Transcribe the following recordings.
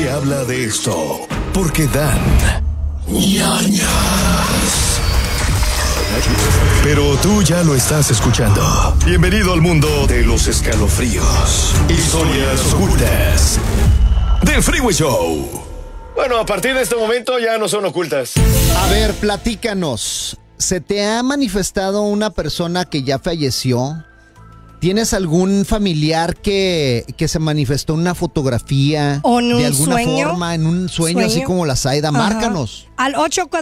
se habla de esto porque dan ñañas. Pero tú ya lo estás escuchando. Bienvenido al mundo de los escalofríos, historias ocultas del Freeway Show. Bueno, a partir de este momento ya no son ocultas. A ver, platícanos. ¿Se te ha manifestado una persona que ya falleció? ¿Tienes algún familiar que se manifestó en una fotografía? ¿O en un de alguna sueño? forma, en un sueño, así como la Zaida? Ajá. Márcanos. Al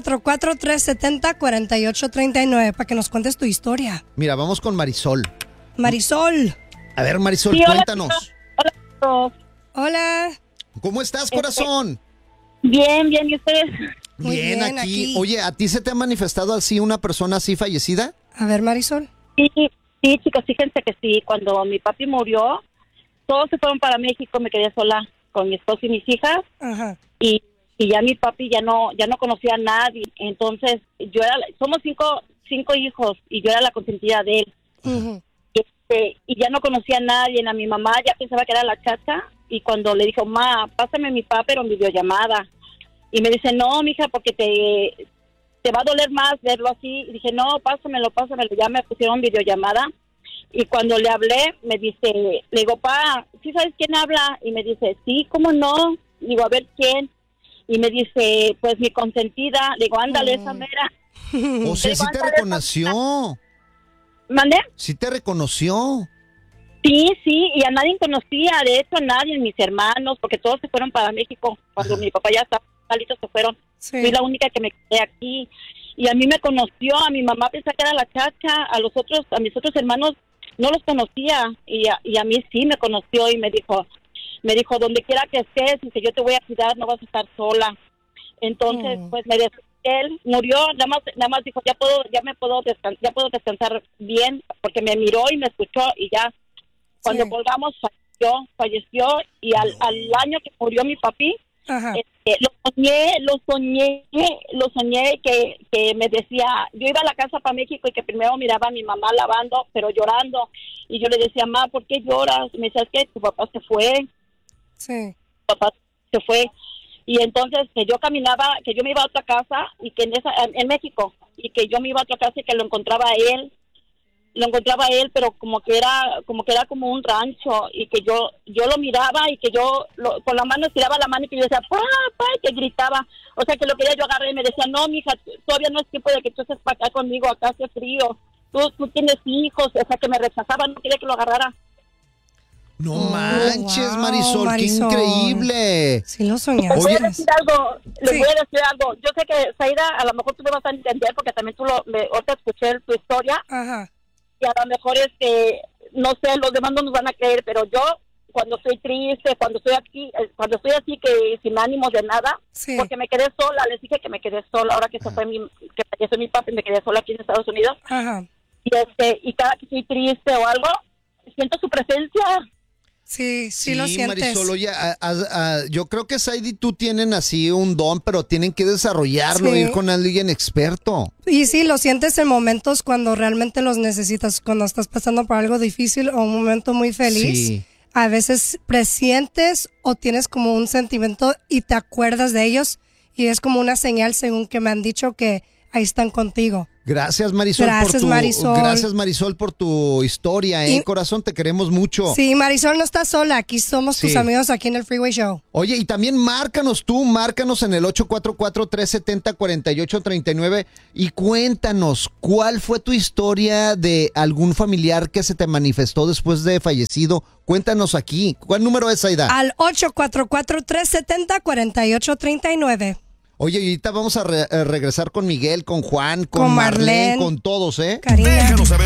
844-370-4839 para que nos cuentes tu historia. Mira, vamos con Marisol. Marisol. A ver, Marisol, Sí, hola, cuéntanos. Hola. Hola. ¿Cómo estás, corazón? Bien, ¿y ustedes? Muy Bien, bien, aquí. Oye, ¿a ti se te ha manifestado así una persona así fallecida? A ver, Marisol. Sí, chicos, fíjense que sí, cuando mi papi murió, todos se fueron para México, me quedé sola con mi esposo y mis hijas, Ajá. y ya mi papi ya no conocía a nadie, entonces somos cinco hijos, y yo era la consentida de él, Ujú. y ya no conocía a nadie, a mi mamá ya pensaba que era la chacha, y cuando le dijo, ma, pásame mi papá, pero en videollamada, y me dice, no, mija, porque te va a doler más verlo así. Y dije, no, pásamelo. Ya me pusieron videollamada. Y cuando le hablé, me dice, le digo, pa, ¿sí sabes quién habla? Y me dice, sí, ¿cómo no? Digo, a ver, ¿quién? Y me dice, pues mi consentida. Le digo, ándale, esa mera. O sea, sí te reconoció. ¿Mandé? Sí te reconoció. Sí, y a nadie conocía. De hecho, a nadie, mis hermanos, porque todos se fueron para México. Cuando mi papá ya estaba malito, se fueron. Sí. Fui la única que me quedé aquí. Y a mí me conoció, a mi mamá pensaba que era la chacha, a mis otros hermanos no los conocía. Y a mí sí me conoció y me dijo, donde quiera que estés, dice, yo te voy a cuidar, no vas a estar sola. Entonces, pues me dejó. Él murió, nada más dijo, ya puedo descansar bien, porque me miró y me escuchó y ya. Cuando Sí. colgamos, falleció y al año que murió mi papi, Ajá. lo soñé que me decía, yo iba a la casa para México y que primero miraba a mi mamá lavando, pero llorando, y yo le decía, ma, ¿por qué lloras? Y me decía, es que tu papá se fue, Sí. y entonces que yo me iba a otra casa, y que en México, y que yo me iba a otra casa y que lo encontraba a él, pero como que era como un rancho, y que yo lo miraba y que yo con la mano estiraba la mano y que yo decía, papá, y que gritaba, o sea que lo quería yo agarrar y me decía, no, mija, todavía no es tiempo de que tú estés para acá conmigo, acá hace frío, tú tienes hijos, o sea que me rechazaba, no quería que lo agarrara. No Oh, manches, wow, Marisol, Marisol. qué increíble. Sí lo soñaste. Les voy a decir algo, Sí. yo sé que, Zaida, a lo mejor tú me vas a entender porque también ahorita escuché tu historia, Ajá. y a lo mejor no sé, los demás no nos van a creer, pero yo cuando estoy triste, cuando estoy así que sin ánimos de nada, Sí. porque me quedé sola, les dije que me quedé sola, ahora que que falleció mi papá y me quedé sola aquí en Estados Unidos, Ajá. y cada que estoy triste o algo, siento su presencia. Sí, lo sientes. Marisol, oye, yo creo que Saidi y tú tienen así un don, pero tienen que desarrollarlo, Sí. ir con alguien experto. Y sí, lo sientes en momentos cuando realmente los necesitas, cuando estás pasando por algo difícil o un momento muy feliz. Sí. A veces presientes o tienes como un sentimiento y te acuerdas de ellos y es como una señal según que me han dicho que ahí están contigo. Gracias, Marisol, Gracias, Marisol. Gracias, Marisol, por tu historia, Y- corazón, te queremos mucho. Sí, Marisol no está sola, aquí somos tus Sí. amigos aquí en el Freeway Show. Oye, y también márcanos en el 844-370-4839 y cuéntanos, ¿cuál fue tu historia de algún familiar que se te manifestó después de fallecido? Cuéntanos aquí. ¿Cuál número es, Aida? Al 844-370-4839. Oye, y ahorita vamos a regresar con Miguel, con Juan, con Con Marlene, Marlene. con todos, ¿eh? Karina. Déjanos saber